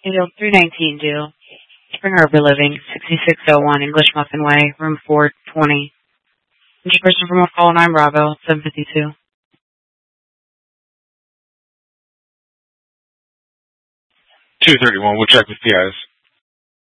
Dale 319 due. Spring Arbor Living, 6601 English Muffin Way, room 420. Each person from a call 9 Bravo, 752. 231, we'll check with PIs.